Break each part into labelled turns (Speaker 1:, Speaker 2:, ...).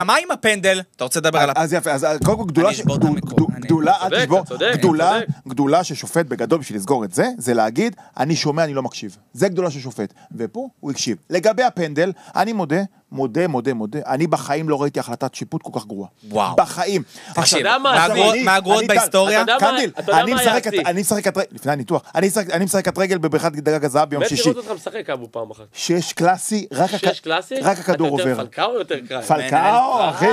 Speaker 1: מה עם הפנדל? אתה רוצה לדבר על הפנדל?
Speaker 2: אז יפה, אז קודם כל גדולה ששופט בגדול בשביל לסגור את זה, זה להגיד, אני שומע, אני לא מקשיב. זה גדולה ששופט. ופה הוא הקשיב. לגבי הפנדל, אני מודה, אני בחיים לא ראיתי החלטת שיפוט כל כך גרועה.
Speaker 1: וואו.
Speaker 2: בחיים.
Speaker 1: תקשיב, מה הגרועות בהיסטוריה?
Speaker 2: קנדיל, אני משחק את רגל, לפני הניתוח, אני משחק את רגל בבריכת דגג הזהב ביום שישי.
Speaker 3: מת לראות אותך משחק אבו פעם אחת.
Speaker 2: 6 קלאסי, רק הכדור עובר.
Speaker 3: פלקאו או יותר קראי?
Speaker 2: פלקאו, אחי,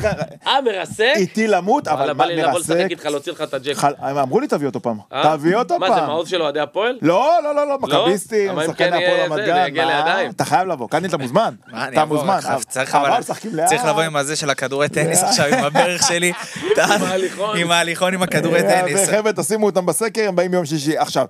Speaker 3: מרסק?
Speaker 2: איתי למות, אבל
Speaker 3: בא לי לבוא לשחק איתך, להוציא לך את הג'ק.
Speaker 2: הם אמרו לי תביא אותו פעם. תביא אותו פעם.
Speaker 3: מה זה, מעוז שלו עדי הפועל?
Speaker 2: לא, מכביסטי, שחקן הפועל המדגן. אתה חייב לבוא, קנדיל, אתה מוזמן. אתה מוזמן.
Speaker 1: צריך לבוא עם הזה של הכדורי טניס עכשיו, עם הברך שלי, עם ההליכון, עם הכדורי טניס.
Speaker 2: חבר'ה, תשימו אותם בסקר, הם באים ביום שישי. עכשיו,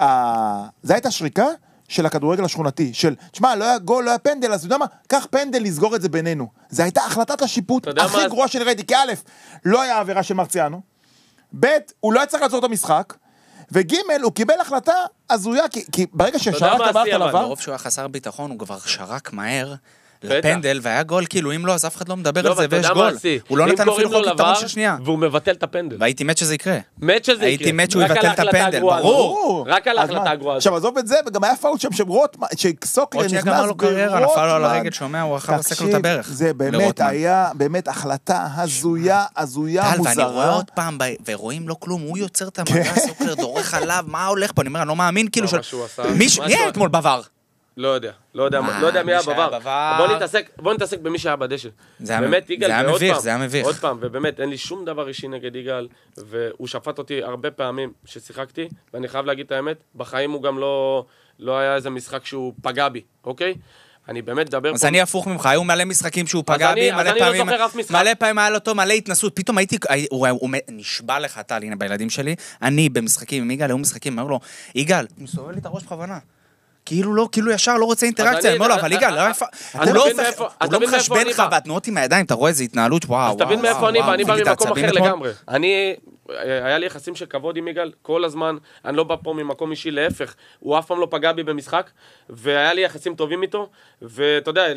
Speaker 2: זה הייתה שריקה של הכדורגל השכונתי, של, תשמע, לא היה גול, לא היה פנדל, אז אתה יודע מה? קח פנדל לסגור את זה בינינו. זה הייתה החלטת השיפוט הכי גרועה שאני ראיתי, כי א', לא היה עבירה של מרציאנו, ב', הוא לא היה צריך לעצור את המשחק, וג', הוא קיבל החלטה הזויה, כי ברגע ששרק עברת על עבר...
Speaker 1: ברוב שהוא היה חסר ביטחון, הוא כבר שרק מהר לפנדל, והיה גול, כאילו אם לא, אז אף אחד לא מדבר על זה, ויש גול. הוא לא נתן אפילו חוק יתרון של שנייה.
Speaker 3: והוא מבטל את הפנדל.
Speaker 1: והייתי מת שזה יקרה.
Speaker 3: הייתי
Speaker 1: מת שהוא יבטל את הפנדל, ברור.
Speaker 3: רק על ההחלטה הגרועה.
Speaker 2: עכשיו, עזוב את זה, וגם היה פאול שם שסוקלר
Speaker 1: נכנס
Speaker 2: ברוטמן.
Speaker 1: לו קריירה, נפל לו על הרגל, שומע, הוא אחר עושה לו את הברך.
Speaker 2: זה באמת היה, באמת החלטה הזויה, מוזרה.
Speaker 1: ואני רואה עוד פעם, ורואים לו כלום, הוא יוצר את המגע, סוקלר דורך עליו, מה הולך פה? אני אומר, אני לא מאמין, כאילו של... מי היה אתמול בבר?
Speaker 3: לא יודע מי היה בבר. בוא נתעסק במי שהיה בדשא. באמת, יגאל,
Speaker 1: זה היה מביך.
Speaker 3: עוד פעם, ובאמת, אין לי שום דבר אישי נגד יגאל, והוא שפט אותי הרבה פעמים ששיחקתי, ואני חייב להגיד את האמת, בחיים הוא גם לא היה איזה משחק שהוא פגע בי, אוקיי? אני באמת מדבר...
Speaker 1: אז אני הפוך ממך, היו מלא משחקים שהוא פגע בי, מלא פעמים היה לו אותו, מלא התנסות, פתאום הייתי, הוא נשבע לך, טל, הנה בילדים שלי, אני במשחקים עם יגאל, היו משחקים, אמר לו, יגאל, הוא סובל לי את הראש בכוונה. כאילו ישר לא רוצה אינטראקציה, אני אומר לו, אבל יגאל, הוא לא מחשבן לך והתנועות עם הידיים, אתה רואה איזה התנהלות, וואו.
Speaker 3: אז תבין מאיפה אני בא ממקום אחר לגמרי. היה לי יחסים של כבוד עם יגאל כל הזמן, אני לא בא פה ממקום אישי, להפך, הוא אף פעם לא פגע בי במשחק, והיה לי יחסים טובים איתו, ואתה יודע,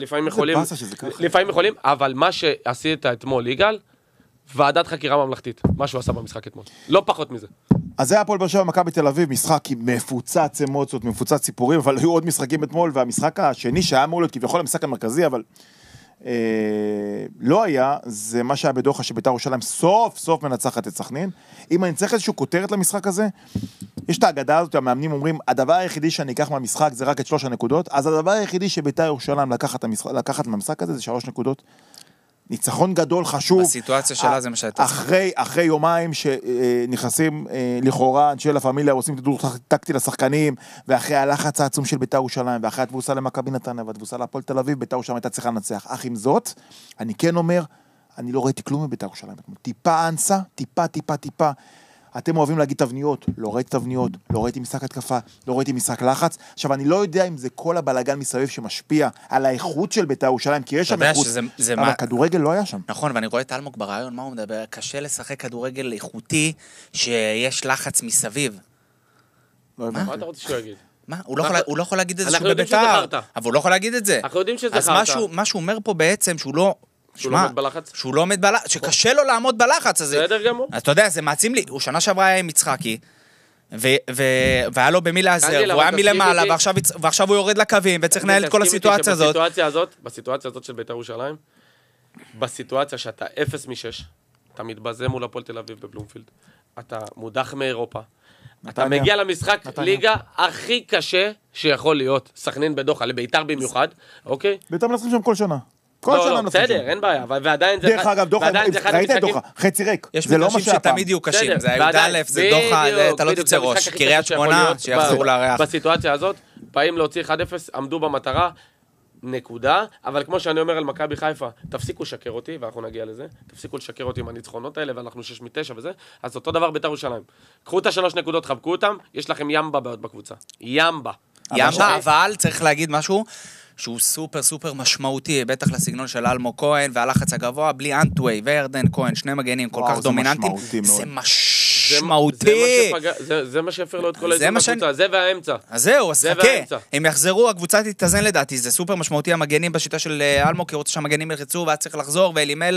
Speaker 3: לפעמים יכולים, אבל מה שעשית אתמול, יגאל, ועדת חקירה ממלכתית, מה שהוא עשה במשחק אתמול, לא פחות מזה.
Speaker 2: אז זה היה הפועל באר שבע מכבי תל אביב, משחק מפוצץ אמוציות, מפוצץ סיפורים, אבל היו עוד משחקים אתמול, והמשחק השני שהיה אמור להיות כביכול המשחק המרכזי, אבל לא היה, זה מה שהיה בדוחה שבית"ר ירושלים סוף מנצחת את סכנין. אם אני צריך איזשהו כותרת למשחק הזה, יש את האגדה הזאת, המאמנים אומרים, הדבר היחידי שאני אקח מהמשחק זה רק את 3 הנקודות, אז הדבר היחידי שבית"ר ירושלים לקחת מהמשחק הזה זה 3 נקודות. ניצחון גדול, חשוב.
Speaker 1: בסיטואציה שלה זה מה שהייתה.
Speaker 2: אחרי יומיים שנכנסים לכאורה, אנשי לה פמיליה, עושים תדור טקטי לשחקנים, ואחרי הלחץ העצום של בית"ר ירושלים, ואחרי התבוסה למכבי נתניה, והתבוסה להפועל תל אביב, בית"ר ירושלים הייתה צריכה לנצח. אך עם זאת, אני כן אומר, אני לא ראיתי כלום מבית"ר ירושלים. טיפה אנסה, טיפה. אתם אוהבים להגיד תבניות, לא ראיתי תבניות, לא ראיתי משחק התקפה, לא ראיתי משחק לחץ. עכשיו, אני לא יודע אם זה כל הבלגן מסביב שמשפיע על האיכות של בית"ר ירושלים, כי יש שם איכות, אבל כדורגל לא היה שם.
Speaker 1: נכון, ואני רואה את אלמוג ברעיון, מה הוא מדבר? קשה לשחק כדורגל איכותי, שיש לחץ מסביב.
Speaker 3: מה אתה רוצה שהוא יגיד?
Speaker 1: מה? הוא לא יכול להגיד את זה שהוא בבית"ר, אבל הוא לא יכול להגיד את זה.
Speaker 3: אנחנו יודעים שזה
Speaker 1: חרטה. אז מה שהוא אומר פה בעצם, שהוא לא עומד בלחץ, שקשה לו לעמוד בלחץ הזה.
Speaker 3: בסדר גמור.
Speaker 1: אז אתה יודע, זה מעצים לי, הוא שנה שעברה היה עם יצחקי, והיה לו במי לעזר, הוא היה מלמעלה, ועכשיו הוא יורד לקווים, וצריך לנהל את כל הסיטואציה הזאת.
Speaker 3: בסיטואציה הזאת של בית"ר ירושלים, בסיטואציה שאתה 0 מ-6, אתה מתבזה מול הפועל תל אביב בבלומפילד, אתה מודח מאירופה, אתה מגיע למשחק ליגה הכי קשה שיכול להיות, סכנין בדוחה, לבית"ר במיוחד, אוקיי?
Speaker 2: בית"ר מנצחים שם כל שנה.
Speaker 3: לא, בסדר, אין בעיה, ועדיין זה...
Speaker 2: דרך אגב, דוחה, ראית את דוחה, חצי ריק.
Speaker 1: יש מגרשים שתמיד יהיו קשים, זה י"א, זה דוחה, אתה לא תצא ראש, קריית שמונה, שיחזרו לארח.
Speaker 3: בסיטואציה הזאת, באים להוציא 1-0, עמדו במטרה, נקודה, אבל כמו שאני אומר על מכבי חיפה, תפסיקו לשקר אותי, ואנחנו נגיע לזה, תפסיקו לשקר אותי עם הניצחונות האלה, ואנחנו 6 מ-9 וזה, אז אותו דבר בית"ר ירושלים. קחו את 3 נקודות, חבקו אותם, יש לכם ימבה בעוד בקבוצה. ימבה,
Speaker 1: אבל צריך להגיד משהו, שהוא סופר משמעותי, בטח לסגנון של אלמוג כהן, והלחץ הגבוה, בלי אנטווי וירדן כהן, 2 מגנים כל כך דומיננטיים, זה משמעותי.
Speaker 3: זה מה שיפר לו את כל האזור בקבוצה, זה והאמצע.
Speaker 1: אז זהו, אז חכה, הם יחזרו, הקבוצה תתאזן לדעתי, זה סופר משמעותי המגנים בשיטה של אלמוג, כי רוצה שהמגנים ילחצו, ואז צריך לחזור, ואלימלך,